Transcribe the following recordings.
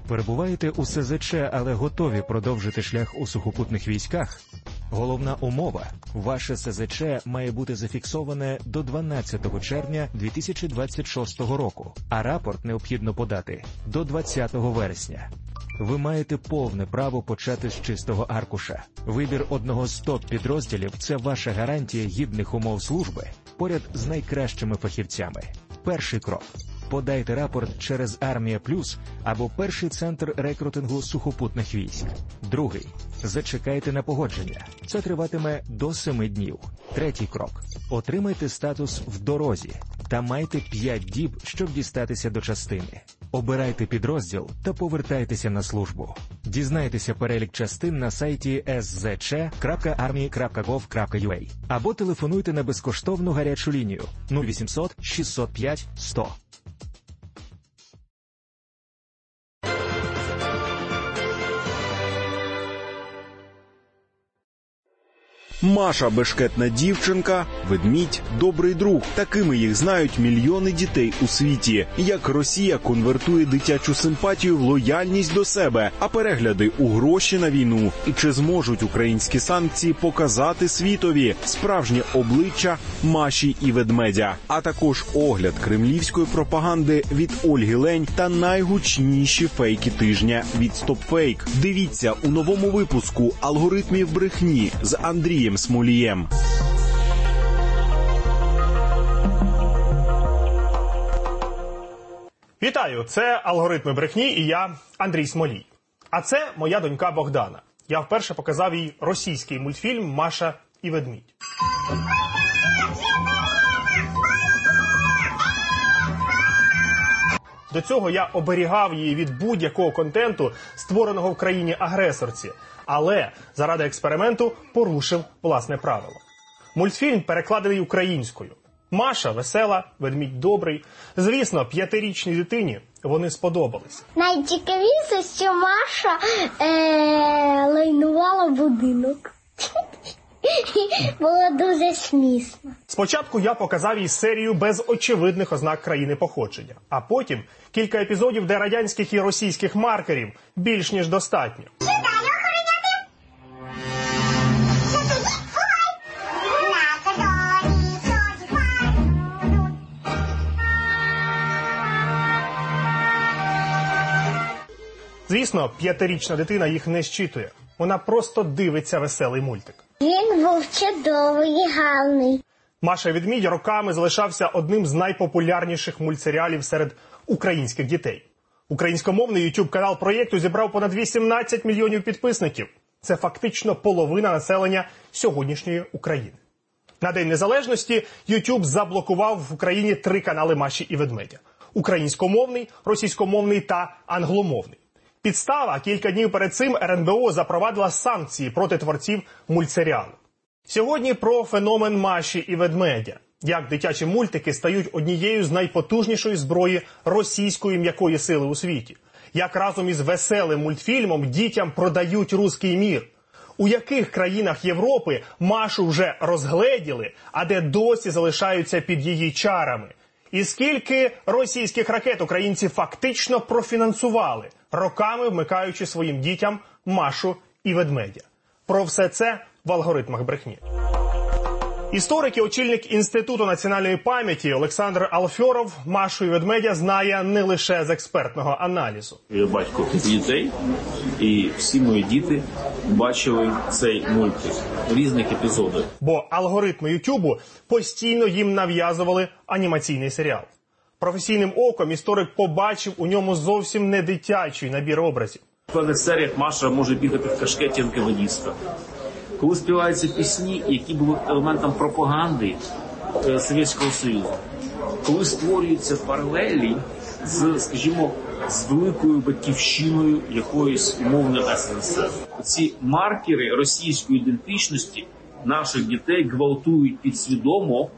Перебуваєте у СЗЧ, але готові продовжити шлях у сухопутних військах? Головна умова – ваше СЗЧ має бути зафіксоване до 12 червня 2026 року, а рапорт необхідно подати до 20 вересня. Ви маєте повне право почати з чистого аркуша. Вибір одного з топ-підрозділів – це ваша гарантія гідних умов служби поряд з найкращими фахівцями. Перший крок – подайте рапорт через Армія Плюс або перший центр рекрутингу сухопутних військ. Другий – зачекайте на погодження. Це триватиме до 7 днів. Третій крок – отримайте статус «в дорозі» та майте 5 діб, щоб дістатися до частини. Обирайте підрозділ та повертайтеся на службу. Дізнайтеся перелік частин на сайті szc.army.gov.ua або телефонуйте на безкоштовну гарячу лінію 0800 605 100. Маша – бешкетна дівчинка, ведмідь – добрий друг. Такими їх знають мільйони дітей у світі. Як Росія конвертує дитячу симпатію в лояльність до себе, а перегляди у гроші на війну. І чи зможуть українські санкції показати світові справжнє обличчя Маші і ведмедя. А також огляд кремлівської пропаганди від Ольги Лень та найгучніші фейки тижня від StopFake. Дивіться у новому випуску «Алгоритмів брехні» з Андрієм Смолієм. Вітаю, це «Алгоритми брехні» і я, Андрій Смолій. А це моя донька Богдана. Я вперше показав їй російський мультфільм «Маша і ведмідь». До цього я оберігав її від будь-якого контенту, створеного в країні-агресорці, але заради експерименту порушив власне правило. Мультфільм перекладений українською. Маша весела, ведмідь добрий. Звісно, 5-річній дитині вони сподобались. Найцікавіше, що Маша лайнувала будинок. Було дуже смішно. Спочатку я показав їй серію без очевидних ознак країни походження, а потім кілька епізодів, де радянських і російських маркерів більш ніж достатньо. Звісно, 5-річна дитина їх не зчитує. Вона просто дивиться веселий мультик. Він був чудовий і гарний. Маша і ведмідь роками залишався одним з найпопулярніших мультсеріалів серед українських дітей. Українськомовний YouTube-канал проєкту зібрав понад 18 мільйонів підписників. Це фактично половина населення сьогоднішньої України. На День Незалежності YouTube заблокував в Україні 3 канали Маші і ведмедя. Українськомовний, російськомовний та англомовний. Підстава: кілька днів перед цим РНБО запровадила санкції проти творців мультсеріалу. Сьогодні про феномен Маші і ведмедя. Як дитячі мультики стають однією з найпотужнішої зброї російської м'якої сили у світі. Як разом із веселим мультфільмом дітям продають руський мір. У яких країнах Європи Машу вже розгледіли, а де досі залишаються під її чарами. І скільки російських ракет українці фактично профінансували, роками вмикаючи своїм дітям Машу і ведмедя. Про все це в «Алгоритмах брехні». Історик і очільник Інституту національної пам'яті Олександр Алфьоров Машу і ведмедя знає не лише з експертного аналізу. Я батько дітей, і всі мої діти бачили цей мультик в різних епізодах. Бо алгоритми Ютубу постійно їм нав'язували анімаційний серіал. Професійним оком історик побачив у ньому зовсім не дитячий набір образів. В певних серіях Маша може бігати в кашкеті НКВД-ста. Коли співаються пісні, які були елементом пропаганди Совєтського Союзу. Коли створюються паралелі з, скажімо, з великою батьківщиною якоїсь умовної СРСР. Ці маркери російської ідентичності наших дітей гвалтують підсвідомо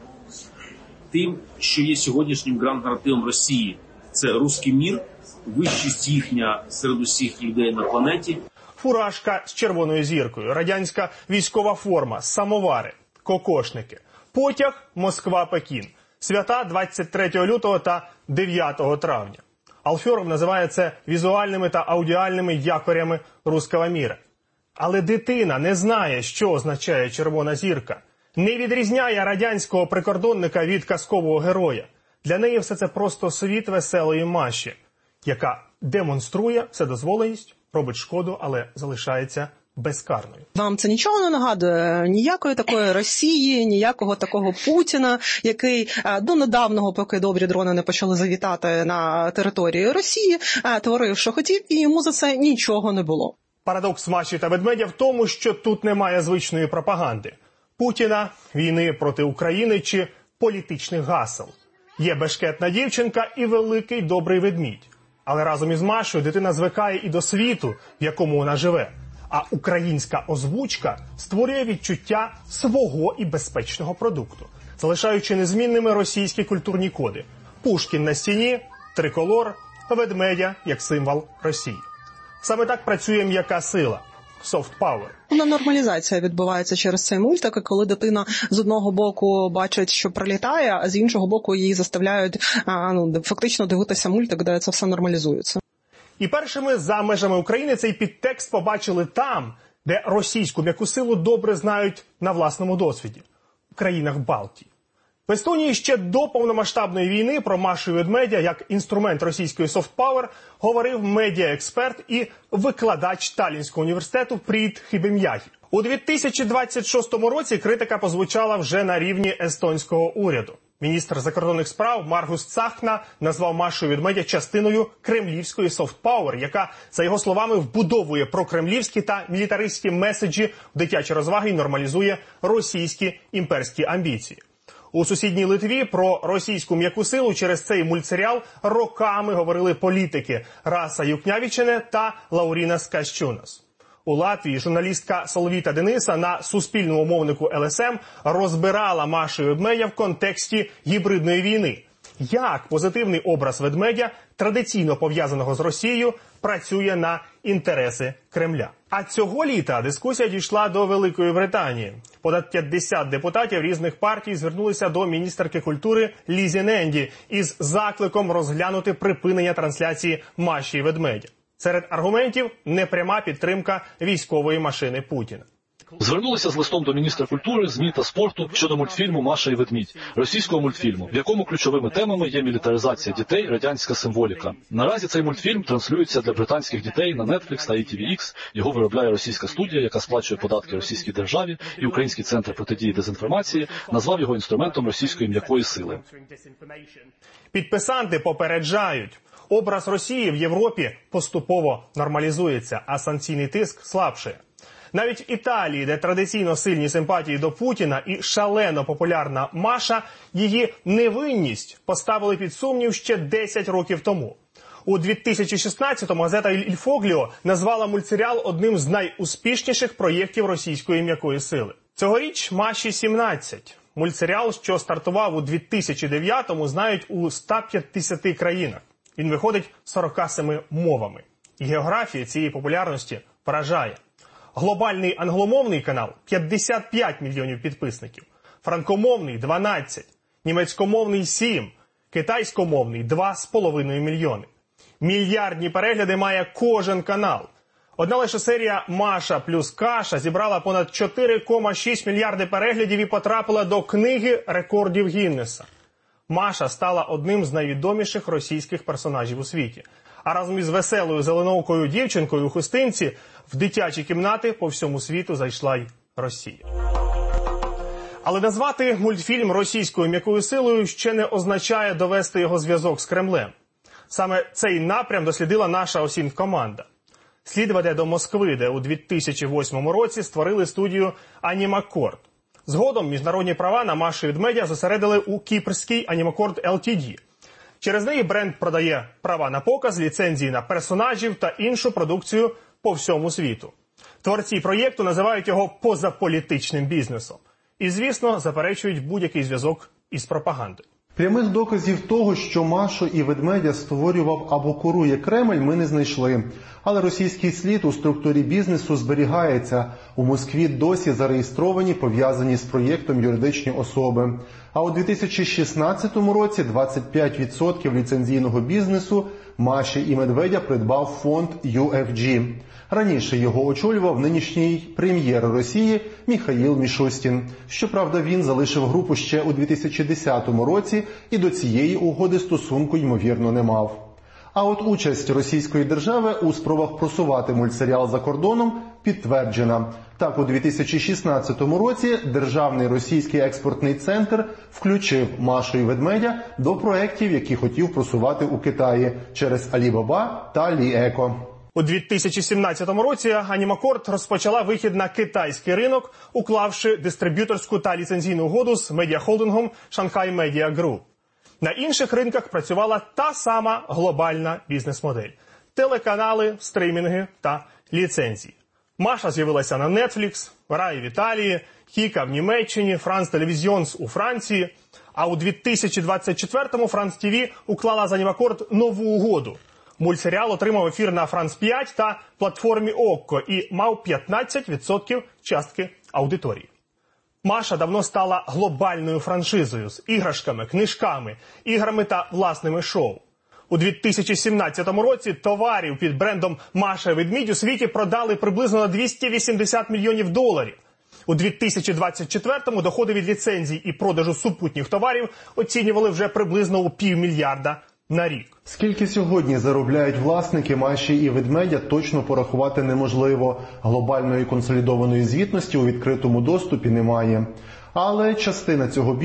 тим, що є сьогоднішнім гранд-наративом Росії. Це руський мір, вищість їхня серед усіх людей на планеті. Фуражка з червоною зіркою, радянська військова форма, самовари, кокошники, потяг Москва-Пекін, свята 23 лютого та 9 травня. Алферов називає це візуальними та аудіальними якорями руського міра. Але дитина не знає, що означає червона зірка, не відрізняє радянського прикордонника від казкового героя. Для неї все це просто світ веселої Маші, яка демонструє вседозволеність, робить шкоду, але залишається безкарною. Вам це нічого не нагадує? Ніякої такої Росії, ніякого такого Путіна, який до недавнього, поки добрі дрони не почали завітати на території Росії, творив, що хотів, і йому за це нічого не було. Парадокс Маші та ведмедя в тому, що тут немає звичної пропаганди. Путіна, війни проти України чи політичних гасел. Є бешкетна дівчинка і великий добрий ведмідь. Але разом із Машою дитина звикає і до світу, в якому вона живе. А українська озвучка створює відчуття свого і безпечного продукту, залишаючи незмінними російські культурні коди. Пушкін на стіні, триколор, ведмедя як символ Росії. Саме так працює м'яка сила – soft power. Нормалізація відбувається через цей мультик, коли дитина з одного боку бачить, що прилітає, а з іншого боку її заставляють фактично дивитися мультик, де це все нормалізується. І першими за межами України цей підтекст побачили там, де російську м'яку силу добре знають на власному досвіді – в країнах Балтії. В Естонії ще до повномасштабної війни про Машу і ведмедя як інструмент російської софт-пауер говорив медіаексперт і викладач Таллінського університету Пріт Хібем'ягі. У 2026 році критика позвучала вже на рівні естонського уряду. Міністр закордонних справ Маргус Цахна назвав Машу і ведмедя частиною кремлівської софт-пауер, яка, за його словами, вбудовує прокремлівські та мілітаристські меседжі в дитячі розваги і нормалізує російські імперські амбіції. У сусідній Литві про російську м'яку силу через цей мультсеріал роками говорили політики Раса Юкнявічене та Лауріна Скащунас. У Латвії журналістка Солвіта Дениса на суспільному мовнику ЛСМ розбирала Машу і ведмедя в контексті гібридної війни. Як позитивний образ ведмедя, традиційно пов'язаного з Росією, працює на інтереси Кремля. А цього літа дискусія дійшла до Великої Британії. Понад 50 депутатів різних партій звернулися до міністерки культури Лізі Ненді із закликом розглянути припинення трансляції Маші і ведмедя. Серед аргументів – непряма підтримка військової машини Путіна. Звернулися з листом до міністра культури, ЗМІ та спорту щодо мультфільму «Маша і ведмідь», російського мультфільму, в якому ключовими темами є мілітаризація дітей, радянська символіка. Наразі цей мультфільм транслюється для британських дітей на Netflix та ITVX. Його виробляє російська студія, яка сплачує податки російській державі, і Український центр протидії дезінформації назвав його інструментом російської м'якої сили. Підписанти попереджають. Образ Росії в Європі поступово нормалізується, а санкційний тиск слабшає. Навіть в Італії, де традиційно сильні симпатії до Путіна і шалено популярна Маша, її невинність поставили під сумнів ще 10 років тому. У 2016-му газета «Іль Фогліо» назвала мультсеріал одним з найуспішніших проєктів російської м'якої сили. Цьогоріч Маші 17. Мультсеріал, що стартував у 2009-му, знають у 150 країнах. Він виходить 47 мовами. І географія цієї популярності поражає. Глобальний англомовний канал – 55 мільйонів підписників, франкомовний – 12, німецькомовний – 7, китайськомовний – 2,5 мільйони. Мільярдні перегляди має кожен канал. Одна лише серія «Маша плюс каша» зібрала понад 4,6 мільярди переглядів і потрапила до книги рекордів Гіннеса. Маша стала одним з найвідоміших російських персонажів у світі. А разом із веселою зеленоокою дівчинкою у хустинці в дитячі кімнати по всьому світу зайшла й Росія. Але назвати мультфільм російською м'якою силою ще не означає довести його зв'язок з Кремлем. Саме цей напрям дослідила наша ОСІНТ-команда. Слід веде до Москви, де у 2008 році створили студію «Анімакорд». Згодом міжнародні права на Машу і ведмедя зосередили у кіпрській «Анімакорд Ltd». Через неї бренд продає права на показ, ліцензії на персонажів та іншу продукцію по всьому світу. Творці проєкту називають його позаполітичним бізнесом. І, звісно, заперечують будь-який зв'язок із пропагандою. Прямих доказів того, що Машу і ведмедя створював або курує Кремль, ми не знайшли. Але російський слід у структурі бізнесу зберігається. У Москві досі зареєстровані, пов'язані з проєктом юридичні особи. А у 2016 році 25% ліцензійного бізнесу Маші і Медведя придбав фонд UFG. Раніше його очолював нинішній прем'єр Росії Міхаїл Мішустін. Щоправда, він залишив групу ще у 2010 році і до цієї угоди стосунку, ймовірно, не мав. А от участь російської держави у спробах просувати мультсеріал за кордоном підтверджена. Так, у 2016 році Державний російський експортний центр включив Машу і Ведмедя до проєктів, які хотів просувати у Китаї через Alibaba та AliEco. У 2017 році Анімакорд розпочала вихід на китайський ринок, уклавши дистриб'юторську та ліцензійну угоду з медіахолдингом Shanghai Media Group. На інших ринках працювала та сама глобальна бізнес-модель – телеканали, стримінги та ліцензії. Маша з'явилася на Netflix, Рай в Італії, Кіка в Німеччині, France Televisions у Франції. А у 2024-му France TV уклала з Анімакорд нову угоду. Мультсеріал отримав ефір на France 5 та платформі Окко і мав 15% частки аудиторії. Маша давно стала глобальною франшизою з іграшками, книжками, іграми та власними шоу. У 2017 році товарів під брендом «Маша і Ведмідь» у світі продали приблизно на $280 мільйонів. У 2024-му доходи від ліцензій і продажу супутніх товарів оцінювали вже приблизно у $500 мільярда на рік. Скільки сьогодні заробляють власники Маші і Ведмедя, точно порахувати неможливо. Глобальної консолідованої звітності у відкритому доступі немає. Але частина цього